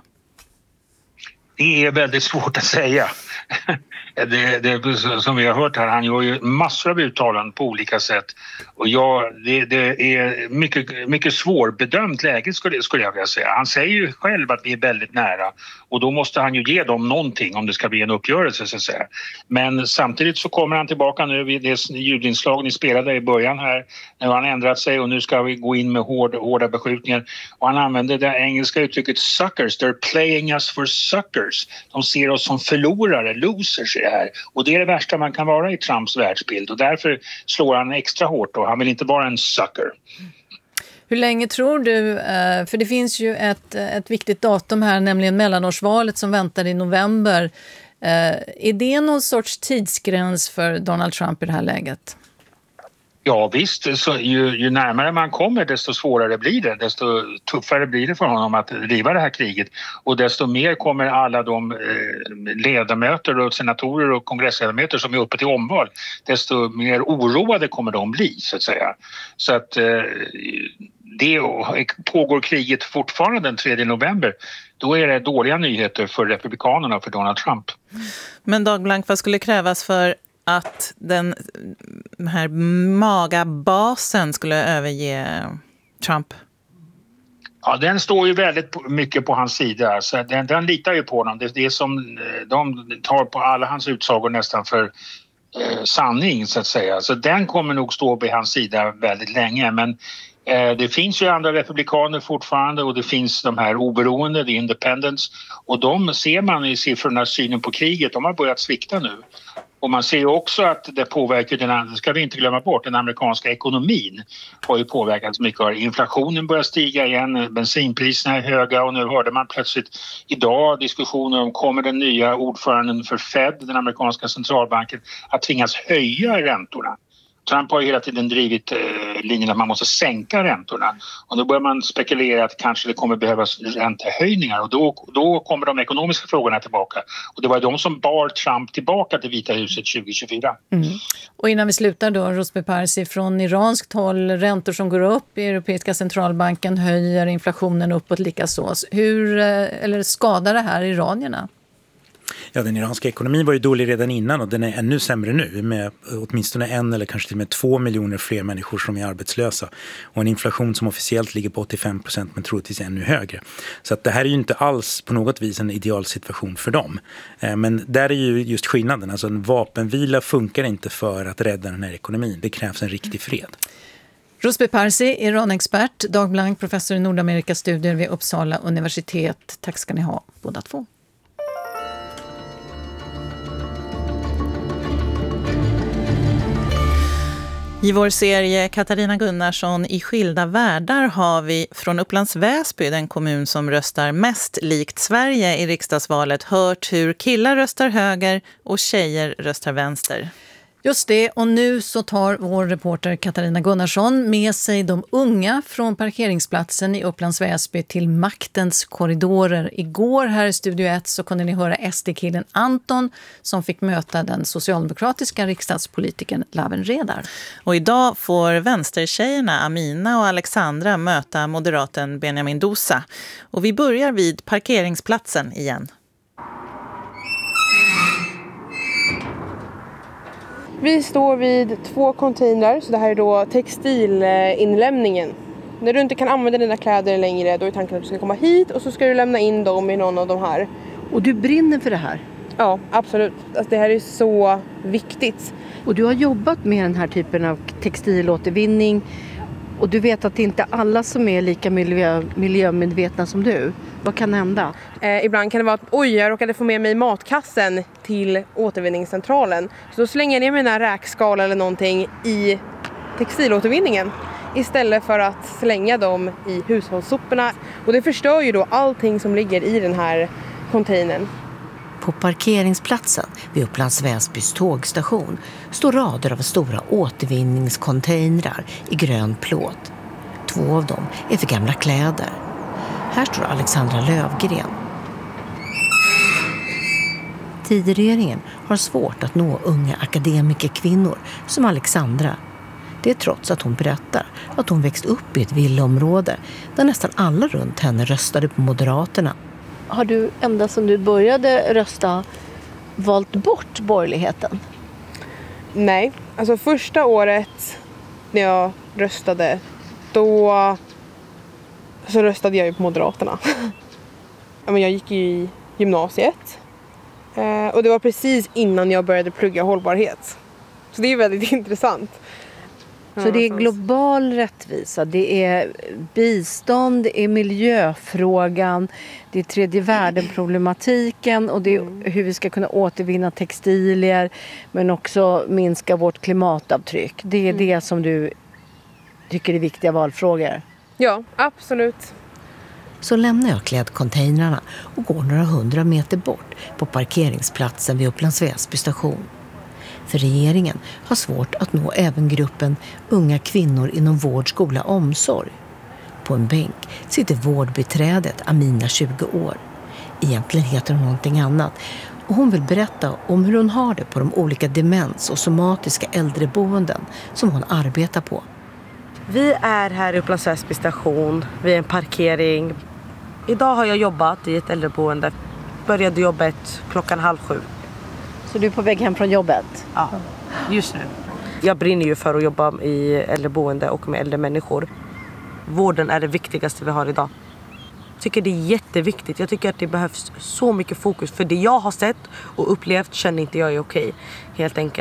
Det är väldigt svårt att säga. Det som vi har hört här, han gör ju massor av uttalanden på olika sätt. Och det är mycket svårbedömt läge skulle jag vilja säga. Han säger ju själv att vi är väldigt nära och då måste han ju ge dem någonting om det ska bli en uppgörelse så att säga. Men samtidigt så kommer han tillbaka nu vid det ljudinslag ni spelade i början här. Nu har han ändrat sig och nu ska vi gå in med hårda beskjutningar. Och han använder det engelska uttrycket suckers. They're playing us for suckers. De ser oss som förlorare, losers i det här. Och det är det värsta man kan vara i Trumps världsbild. Och därför slår han extra hårt och han vill inte vara en sucker. Hur länge tror du, för det finns ju ett viktigt datum här, nämligen mellanårsvalet som väntar i november. Är det någon sorts tidsgräns för Donald Trump i det här läget? Ja visst, så ju närmare man kommer desto svårare blir det, desto tuffare blir det för honom att driva det här kriget och desto mer kommer alla de ledamöter och senatorer och kongressledamöter som är uppe till omval, desto mer oroade kommer de bli så att säga. Så att det pågår kriget fortfarande den 3 november, då är det dåliga nyheter för republikanerna och för Donald Trump. Men Dag Blank, vad skulle krävas för att den här magabasen skulle överge Trump? Ja, den står ju väldigt mycket på hans sida. Så den litar ju på honom. Det är som de tar på alla hans utsagor nästan för sanning så att säga. Så den kommer nog stå på hans sida väldigt länge. Men Det finns ju andra republikaner fortfarande och det finns de här oberoende, the independents, och de ser man i siffrorna, synen på kriget, de har börjat svikta nu. Och man ser ju också att det påverkar, det ska vi inte glömma bort, den amerikanska ekonomin har ju påverkats mycket. Inflationen börjar stiga igen, bensinpriserna är höga och nu hörde man plötsligt idag diskussioner om kommer den nya ordföranden för Fed, den amerikanska centralbanken, att tvingas höja räntorna. Trump har hela tiden drivit linjen att man måste sänka räntorna. Och då börjar man spekulera att kanske det kommer behövas räntehöjningar och då kommer de ekonomiska frågorna tillbaka. Och det var de som bar Trump tillbaka till Vita huset 2024. Och innan vi slutar då, Rosby Parsi, från iranskt håll, räntor som går upp, Europeiska centralbanken höjer inflationen uppåt likaså. Eller skadar det här iranierna? Ja, den iranska ekonomin var ju dålig redan innan och den är ännu sämre nu med åtminstone 1 eller kanske till och med 2 miljoner fler människor som är arbetslösa och en inflation som officiellt ligger på 85% men troligtvis ännu högre. Så att det här är ju inte alls på något vis en idealsituation för dem. Men där är ju just skillnaden, alltså en vapenvila funkar inte för att rädda den här ekonomin. Det krävs en riktig fred. Rosby Parsi, Iran-expert, Dag Blank, professor i Nordamerikastudier vid Uppsala universitet. Tack ska ni ha båda två. I vår serie Katarina Gunnarsson i skilda världar har vi från Upplands Väsby, den kommun som röstar mest likt Sverige i riksdagsvalet, hört hur killar röstar höger och tjejer röstar vänster. Just det, och nu så tar vår reporter Katarina Gunnarsson med sig de unga från parkeringsplatsen i Upplands Väsby till maktens korridorer. Igår här i Studio 1 så kunde ni höra SD-killen Anton som fick möta den socialdemokratiska riksdagspolitikern Lawen Redar. Och idag får vänstertjejerna Amina och Alexandra möta moderaten Benjamin Dosa. Och vi börjar vid parkeringsplatsen igen. Vi står vid 2 containrar, så det här är då textilinlämningen. När du inte kan använda dina kläder längre, då är tanken att du ska komma hit och så ska du lämna in dem i någon av de här. Och du brinner för det här? Ja, absolut. Alltså, det här är så viktigt. Och du har jobbat med den här typen av textilåtervinning och du vet att det inte är alla som är lika miljömedvetna som du. Vad kan hända? Ibland kan det vara att jag råkade få med mig matkassen till återvinningscentralen. Så då slänger jag ner mina räkskal eller någonting i textilåtervinningen istället för att slänga dem i hushållssoporna. Och det förstör ju då allting som ligger i den här containern. På parkeringsplatsen vid Upplands Väsbys tågstation står rader av stora återvinningscontainrar i grön plåt. 2 av dem är för gamla kläder. Här står Alexandra Lövgren. Tidregeringen har svårt att nå unga akademikerkvinnor som Alexandra. Det är trots att hon berättar att hon växt upp i ett villaområde där nästan alla runt henne röstade på Moderaterna. Har du ända sedan du började rösta valt bort borgerligheten? Nej, alltså första året när jag röstade, då så röstade jag ju på Moderaterna. Jag gick ju i gymnasiet och det var precis innan jag började plugga hållbarhet. Så det är väldigt intressant. Så det är global rättvisa, det är bistånd, det är miljöfrågan, det är tredje världen-problematiken och det är hur vi ska kunna återvinna textilier men också minska vårt klimatavtryck. Det är det som du tycker är viktiga valfrågor. Ja, absolut. Så lämnar jag klädcontainrarna och går några 100 meter bort på parkeringsplatsen vid Upplands Väsby station. För regeringen har svårt att nå även gruppen unga kvinnor inom vård, skola och omsorg. På en bänk sitter vårdbiträdet Amina, 20 år. Egentligen heter hon någonting annat och hon vill berätta om hur hon har det på de olika demens- och somatiska äldreboenden som hon arbetar på. Vi är här i Upplands Väsby station vid en parkering. Idag har jag jobbat i ett äldreboende. Började jobbet 6:30. Så du är på väg hem från jobbet? Ja, just nu. Jag brinner ju för att jobba i äldreboende och med äldre människor. Vården är det viktigaste vi har idag. Jag tycker det är jätteviktigt. Jag tycker att det behövs så mycket fokus. För det jag har sett och upplevt känner inte jag är okej, helt enkelt.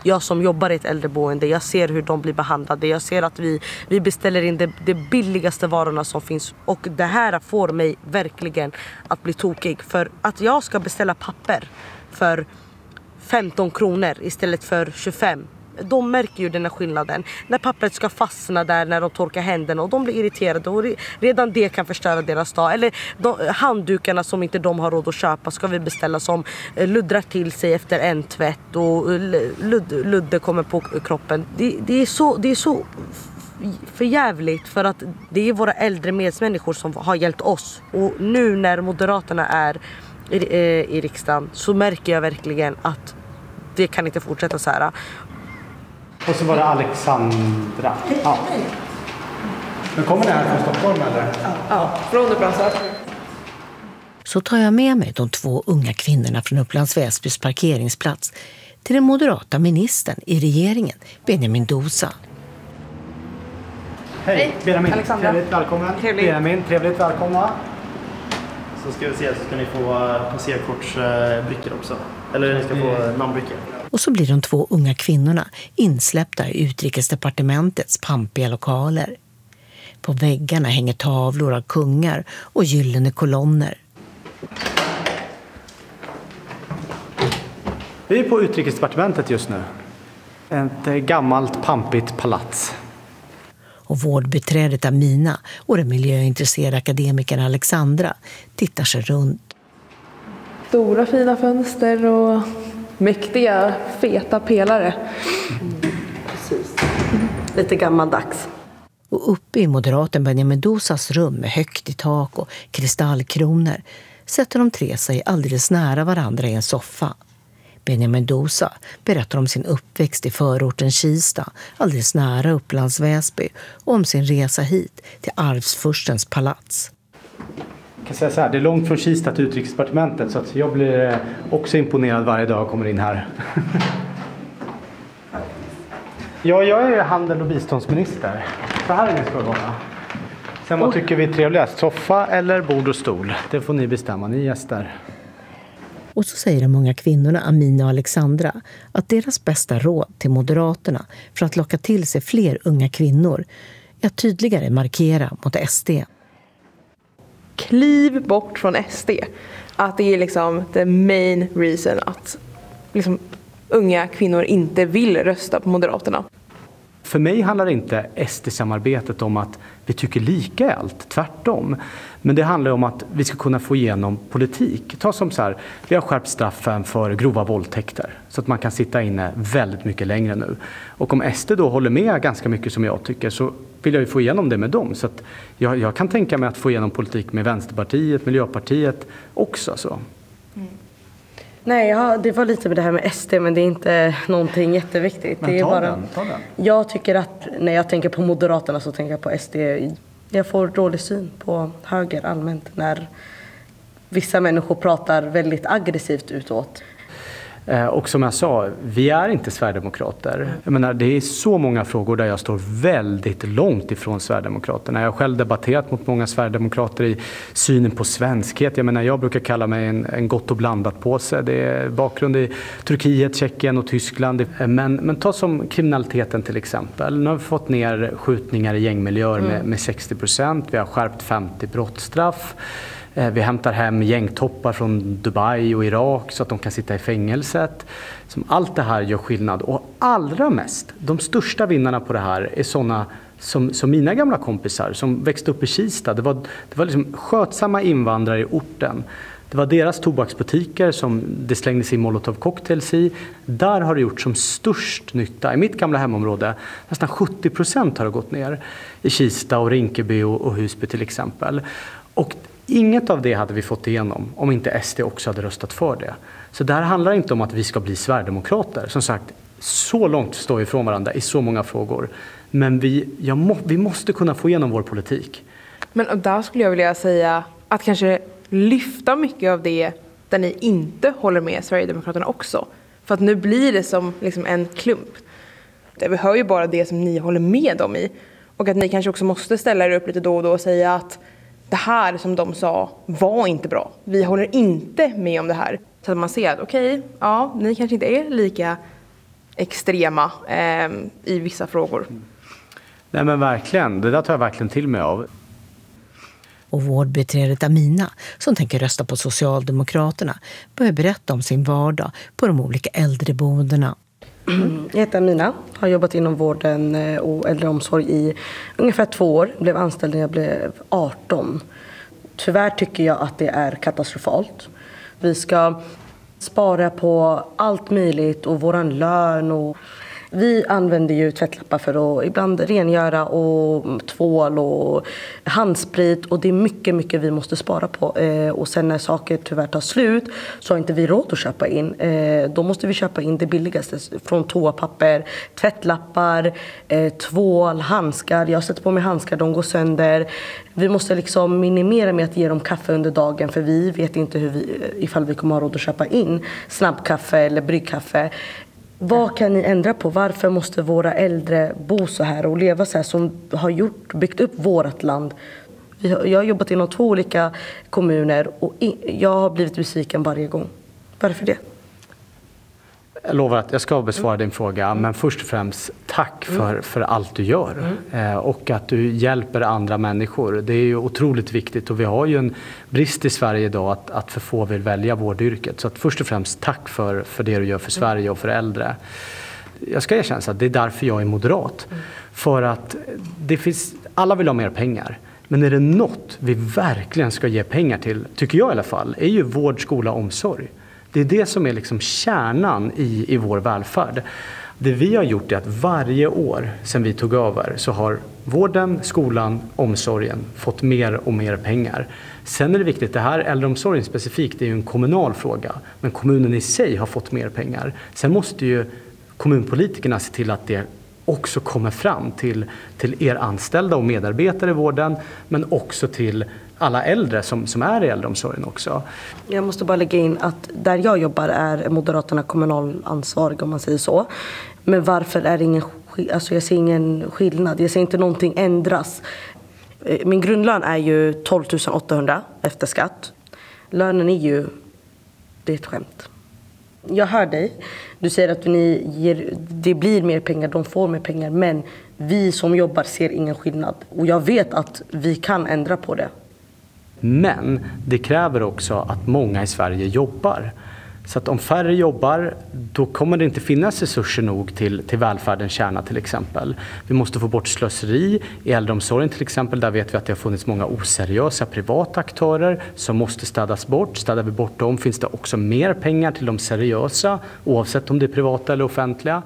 Jag som jobbar i ett äldreboende, jag ser hur de blir behandlade. Jag ser att vi beställer in det billigaste varorna som finns. Och det här får mig verkligen att bli tokig. För att jag ska beställa papper för 15 kronor istället för 25. De märker ju den här skillnaden. När pappret ska fastna där när de torkar händerna och de blir irriterade. Och redan det kan förstöra deras dag. Eller handdukarna som inte de har råd att köpa ska vi beställa som luddrar till sig efter en tvätt. Och ludde kommer på kroppen. Det är så för jävligt, för att det är våra äldre medmänniskor som har hjälpt oss. Och nu när Moderaterna är i riksdagen så märker jag verkligen att det kan inte fortsätta så här. Och så var det Alexandra. Ja. Men kommer det här från Stockholm eller? Ja, från Upplands. Så tar jag med mig de 2 unga kvinnorna från Upplands Väsbys parkeringsplats till den moderata ministern i regeringen, Benjamin Dousa. Hej, Benjamin. Alexandra. Trevligt välkommen. Benjamin, trevligt välkomna. Så ska vi se, så ska ni få passerkortsbrickor också. Eller ni ska få namnbrickor. Och så blir de 2 unga kvinnorna insläppta i Utrikesdepartementets pampiga lokaler. På väggarna hänger tavlor av kungar och gyllene kolonner. Vi är på Utrikesdepartementet just nu. Ett gammalt pampigt palats. Och vårdbiträdet Amina och den miljöintresserade akademikern Alexandra tittar sig runt. Stora fina fönster och mäktiga, feta pelare. Precis. Lite gammaldags. Och uppe i moderaten Benjamin Dousas rum med högt i tak och kristallkronor sätter de 3 sig alldeles nära varandra i en soffa. Benjamin Dousa berättar om sin uppväxt i förorten Kista, alldeles nära Upplands Väsby, och om sin resa hit till arvsfurstens palats. Jag kan säga så här, det är långt från Kista till Utrikesdepartementet, så att jag blir också imponerad varje dag jag kommer in här. Ja, jag är handel- och biståndsminister. Så här är det ska vara. Sen vad tycker vi är trevligast? Soffa eller bord och stol? Det får ni bestämma, ni gäster. Och så säger de unga kvinnorna Amina och Alexandra att deras bästa råd till Moderaterna för att locka till sig fler unga kvinnor är att tydligare markera mot SD. Kliv bort från SD. Att det är liksom the main reason att liksom unga kvinnor inte vill rösta på Moderaterna. För mig handlar inte SD-samarbetet om att vi tycker lika i allt, tvärtom. Men det handlar om att vi ska kunna få igenom politik. Ta som så här, vi har skärpt straffen för grova våldtäkter så att man kan sitta inne väldigt mycket längre nu. Och om SD då håller med ganska mycket som jag tycker, så vill jag ju få igenom det med dem. Så att jag kan tänka mig att få igenom politik med Vänsterpartiet, Miljöpartiet också. Så. Nej, ja, det var lite med det här med SD, men det är inte någonting jätteviktigt. Men det är ta bara... den. Jag tycker att när jag tänker på Moderaterna så tänker jag på SD. Jag får dålig syn på höger allmänt när vissa människor pratar väldigt aggressivt utåt. Och som jag sa, vi är inte Sverigedemokrater. Jag menar, det är så många frågor där jag står väldigt långt ifrån Sverigedemokraterna. Jag har själv debatterat mot många Sverigedemokrater i synen på svenskhet. Jag menar, jag brukar kalla mig en gott och blandat påse. Det är bakgrund i Turkiet, Tjeckien och Tyskland. Men ta som kriminaliteten till exempel. Nu har vi fått ner skjutningar i gängmiljöer med 60%. Vi har skärpt 50 brottsstraff. Vi hämtar hem gängtoppar från Dubai och Irak så att de kan sitta i fängelset. Allt det här gör skillnad. Och allra mest, de största vinnarna på det här är sådana som mina gamla kompisar som växte upp i Kista. Det var liksom skötsamma invandrare i orten. Det var deras tobaksbutiker som det slängdes in molotov cocktails i. Där har det gjort som störst nytta. I mitt gamla hemområde, nästan 70% har det gått ner. I Kista och Rinkeby och Husby till exempel. Och inget av det hade vi fått igenom om inte SD också hade röstat för det. Så det här handlar inte om att vi ska bli Sverigedemokrater. Som sagt, så långt står vi ifrån varandra i så många frågor. Men vi måste kunna få igenom vår politik. Men där skulle jag vilja säga att kanske lyfta mycket av det där ni inte håller med Sverigedemokraterna också. För att nu blir det som liksom en klump. Vi hör ju bara det som ni håller med dem i. Och att ni kanske också måste ställa er upp lite då och då och säga att det här som de sa var inte bra. Vi håller inte med om det här. Så att man ser att okej, ja, ni kanske inte är lika extrema i vissa frågor. Nej men verkligen, det där tar jag verkligen till mig av. Och vårdbiträdet Amina, som tänker rösta på Socialdemokraterna, börjar berätta om sin vardag på de olika äldreboendena. Jag heter Amina, har jobbat inom vården och äldreomsorg i ungefär 2 år. Blev anställd när jag blev 18. Tyvärr tycker jag att det är katastrofalt. Vi ska spara på allt möjligt och våran lön. Och vi använder ju tvättlappar för att ibland rengöra och tvål och handsprit. Och det är mycket vi måste spara på. Och sen när saker tyvärr tar slut så har inte vi råd att köpa in. Då måste vi köpa in det billigaste från toapapper, tvättlappar, tvål, handskar. Jag sätter på mig handskar, de går sönder. Vi måste liksom minimera med att ge dem kaffe under dagen för vi vet inte ifall vi kommer ha råd att köpa in snabbkaffe eller bryggkaffe. Vad kan ni ändra på? Varför måste våra äldre bo så här och leva så här som har byggt upp vårt land? Jag har jobbat inom 2 olika kommuner och jag har blivit besviken varje gång. Varför det? Jag lovar att jag ska besvara din fråga, men först och främst tack för allt du gör och att du hjälper andra människor. Det är ju otroligt viktigt och vi har ju en brist i Sverige idag att för få vill välja vårdyrket. Så att först och främst tack för det du gör för Sverige och för äldre. Jag ska erkänna att det är därför jag är moderat. För att alla vill ha mer pengar. Men är det något vi verkligen ska ge pengar till, tycker jag i alla fall, är ju vård, skola och omsorg. Det är det som är liksom kärnan i vår välfärd. Det vi har gjort är att varje år sedan vi tog över så har vården, skolan, omsorgen fått mer och mer pengar. Sen är det viktigt, det här äldreomsorgen specifikt är ju en kommunal fråga. Men kommunen i sig har fått mer pengar. Sen måste ju kommunpolitikerna se till att det också kommer fram till er anställda och medarbetare i vården. Men också till alla äldre som är i äldreomsorgen också. Jag måste bara lägga in att där jag jobbar är Moderaterna kommunalansvariga om man säger så. Men varför är det jag ser ingen skillnad. Jag ser inte någonting ändras. Min grundlön är ju 12 800 efter skatt. Lönen är ett skämt. Jag hör dig. Du säger att det blir mer pengar, de får mer pengar. Men vi som jobbar ser ingen skillnad. Och jag vet att vi kan ändra på det. Men det kräver också att många i Sverige jobbar. Så att om färre jobbar, då kommer det inte finnas resurser nog till välfärdens kärna till exempel. Vi måste få bort slöseri i äldreomsorgen till exempel. Där vet vi att det har funnits många oseriösa privata aktörer som måste städas bort. Städar vi bort dem finns det också mer pengar till de seriösa, oavsett om det är privata eller offentliga.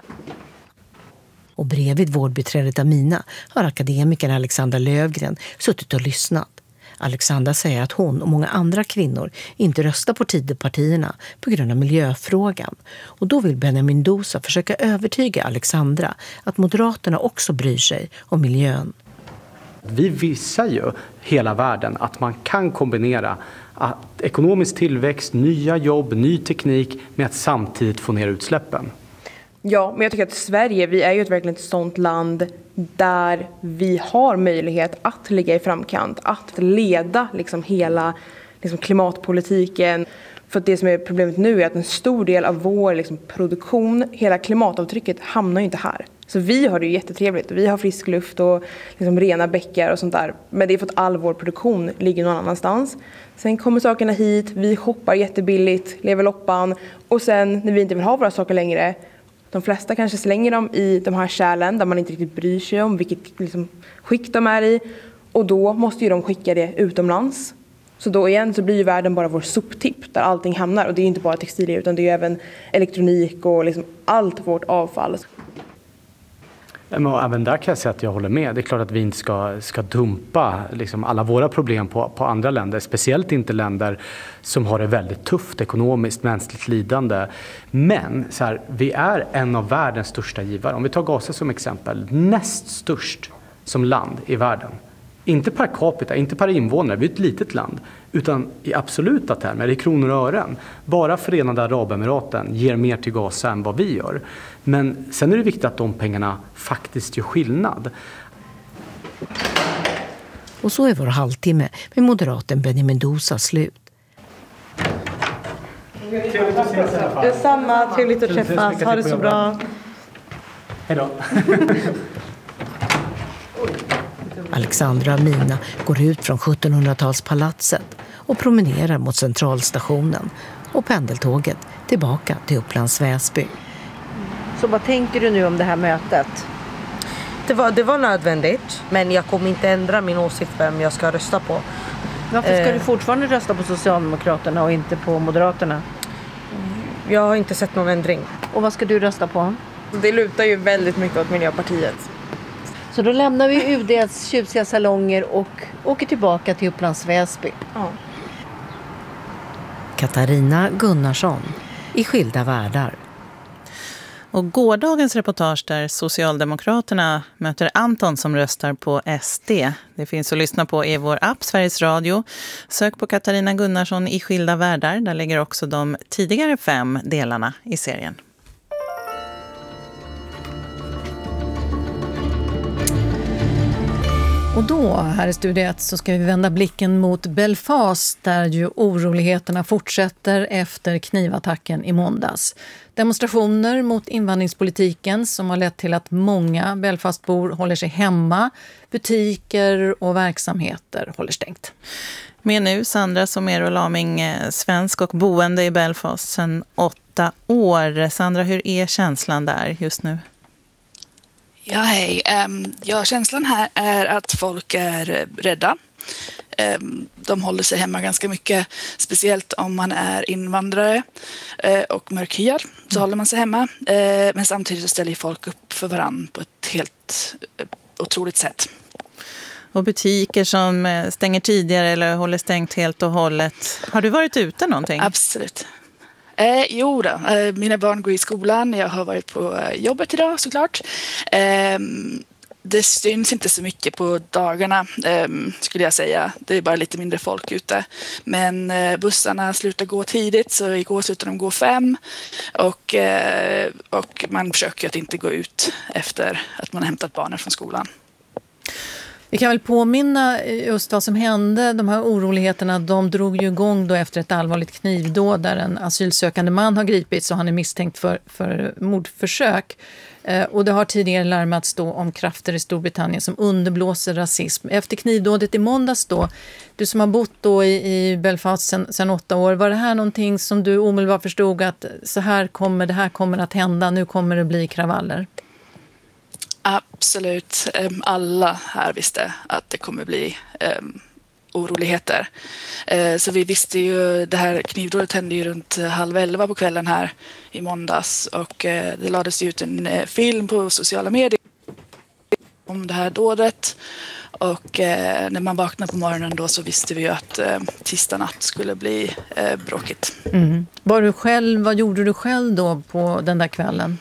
Och bredvid vårdbiträdet Amina har akademikern Alexandra Lövgren suttit och lyssnat. Alexandra säger att hon och många andra kvinnor inte röstar på Tidöpartierna på grund av miljöfrågan. Och då vill Benjamin Dousa försöka övertyga Alexandra att Moderaterna också bryr sig om miljön. Vi visar ju hela världen att man kan kombinera ekonomisk tillväxt, nya jobb, ny teknik med att samtidigt få ner utsläppen. Ja, men jag tycker att Sverige, vi är ju verkligen ett sådant land där vi har möjlighet att ligga i framkant, att leda liksom hela klimatpolitiken. För att det som är problemet nu är att en stor del av vår produktion, hela klimatavtrycket hamnar ju inte här. Så vi har det ju jättetrevligt, vi har frisk luft och rena bäckar och sånt där. Men det är för att all vår produktion ligger någon annanstans. Sen kommer sakerna hit, vi shoppar jättebilligt, lever loppan. Och sen när vi inte vill ha våra saker längre, de flesta kanske slänger dem i de här kärlen där man inte riktigt bryr sig om vilket skick de är i. Och då måste ju de skicka det utomlands. Så då igen så blir ju världen bara vår soptipp där allting hamnar. Och det är ju inte bara textilier utan det är ju även elektronik och allt vårt avfall. Men även där kan jag säga att jag håller med. Det är klart att vi inte ska dumpa alla våra problem på andra länder. Speciellt inte länder som har det väldigt tufft ekonomiskt, mänskligt lidande. Men vi är en av världens största givare. Om vi tar Gaza som exempel. Näst störst som land i världen. Inte per capita, inte per invånare. Vi är ett litet land. Utan i absoluta termer, i kronor och ören. Bara Förenade Arabemiraten ger mer till Gaza än vad vi gör. Men sen är det viktigt att de pengarna faktiskt gör skillnad. Och så är vår halvtimme med moderaten Benjamin Dousa slut. Detsamma, trevligt att träffas. Ha det så bra. Hej då. Alexandra och Mina går ut från 1700-talspalatset och promenerar mot centralstationen och pendeltåget tillbaka till Upplands Väsby. Så vad tänker du nu om det här mötet? Det var nödvändigt, men jag kommer inte ändra min åsikt vem jag ska rösta på. Varför ska du fortfarande rösta på Socialdemokraterna och inte på Moderaterna? Jag har inte sett någon ändring. Och vad ska du rösta på? Det lutar ju väldigt mycket åt Miljöpartiet. Så då lämnar vi UDs tjusiga salonger och åker tillbaka till Upplands Väsby. Ja. Katarina Gunnarsson i Skilda världar. Och gårdagens reportage där Socialdemokraterna möter Anton som röstar på SD. Det finns att lyssna på i vår app Sveriges Radio. Sök på Katarina Gunnarsson i Skilda världar. Där ligger också de tidigare 5 delarna i serien. Och då, här i Studio 1, så ska vi vända blicken mot Belfast där ju oroligheterna fortsätter efter knivattacken i måndags. Demonstrationer mot invandringspolitiken som har lett till att många Belfastbor håller sig hemma. Butiker och verksamheter håller stängt. Med nu Sandra Somero Laming, svensk och boende i Belfast sedan 8 år. Sandra, hur är känslan där just nu? Ja, hej. Känslan här är att folk är rädda. De håller sig hemma ganska mycket, speciellt om man är invandrare och mörkhyad, så håller man sig hemma. Men samtidigt så ställer folk upp för varann på ett helt otroligt sätt. Och butiker som stänger tidigare eller håller stängt helt och hållet. Har du varit ute någonting? Absolut. Jo då, mina barn går i skolan, jag har varit på jobbet idag såklart. Det syns inte så mycket på dagarna skulle jag säga, det är bara lite mindre folk ute. Men bussarna slutar gå tidigt, så igår slutade de gå 5 och man försöker att inte gå ut efter att man har hämtat barnen från skolan. Vi kan väl påminna just vad som hände. De här oroligheterna, de drog ju igång då efter ett allvarligt knivdåd där en asylsökande man har gripits och han är misstänkt för mordförsök. Och det har tidigare larmats då om krafter i Storbritannien som underblåser rasism. Efter knivdådet i måndags då, du som har bott då i Belfast sedan 8 år, var det här någonting som du omedelbart förstod att det här kommer att hända, nu kommer det bli kravaller? Absolut. Alla här visste att det kommer bli oroligheter. Så vi visste ju, det här knivdådet hände ju runt 22:30 på kvällen här i måndags och det lades ut en film på sociala medier om det här dådet. Och när man vaknade på morgonen då så visste vi ju att tisdag natt skulle bli bråkigt. Mm. Vad gjorde du själv då på den där kvällen?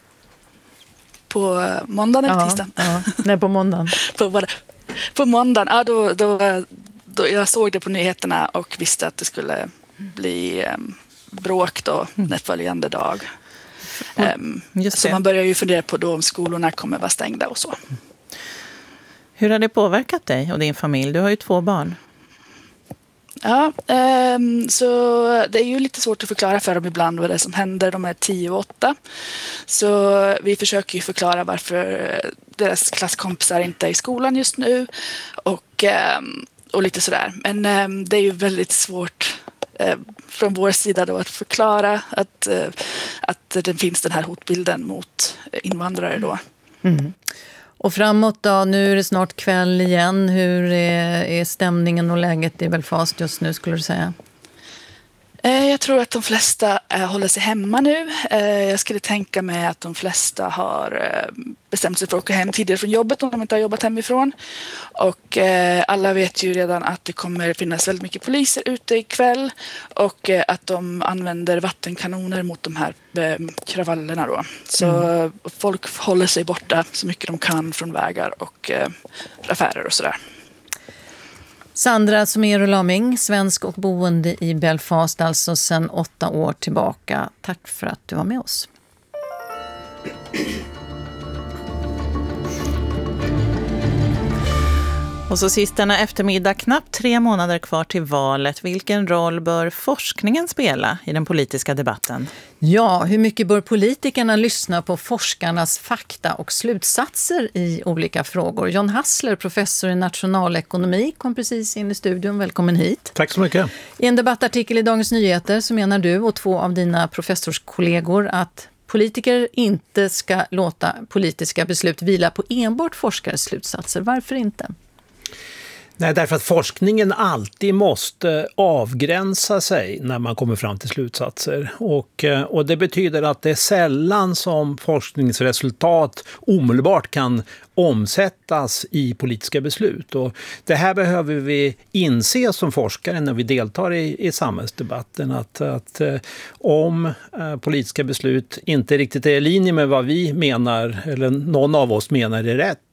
På måndagen eller tisdagen? Ja. Nej, på måndagen. På måndagen, då jag såg det på nyheterna och visste att det skulle bli bråk då följande dag. Så man börjar ju fundera på då om skolorna kommer vara stängda och så. Hur har det påverkat dig och din familj? Du har ju 2 barn. Ja, så det är ju lite svårt att förklara för dem ibland vad det är som händer. De är 10 och 8. Så vi försöker ju förklara varför deras klasskompisar inte är i skolan just nu. Och lite sådär. Men det är ju väldigt svårt från vår sida då att förklara att det finns den här hotbilden mot invandrare då. Mm. Och framåt då, nu är det snart kväll igen. Hur är stämningen och läget i Belfast just nu skulle du säga? Jag tror att de flesta håller sig hemma nu. Jag skulle tänka mig att de flesta har bestämt sig för att åka hem tidigare från jobbet om de inte har jobbat hemifrån. Och alla vet ju redan att det kommer finnas väldigt mycket poliser ute ikväll och att de använder vattenkanoner mot de här kravallerna då. Så folk håller sig borta så mycket de kan från vägar och affärer och sådär. Sandra Somero Laming, svensk och boende i Belfast, alltså sedan 8 år tillbaka. Tack för att du var med oss. Och så sist denna eftermiddag, knappt 3 månader kvar till valet. Vilken roll bör forskningen spela i den politiska debatten? Ja, hur mycket bör politikerna lyssna på forskarnas fakta och slutsatser i olika frågor? John Hassler, professor i nationalekonomi, kom precis in i studion. Välkommen hit. Tack så mycket. I en debattartikel i Dagens Nyheter så menar du och 2 av dina professorskollegor att politiker inte ska låta politiska beslut vila på enbart forskares slutsatser. Varför inte? Nej, därför att forskningen alltid måste avgränsa sig när man kommer fram till slutsatser. Och det betyder att det är sällan som forskningsresultat omedelbart kan omsättas i politiska beslut. Och det här behöver vi inse som forskare när vi deltar i samhällsdebatten. Att om politiska beslut inte riktigt är i linje med vad vi menar eller någon av oss menar är rätt,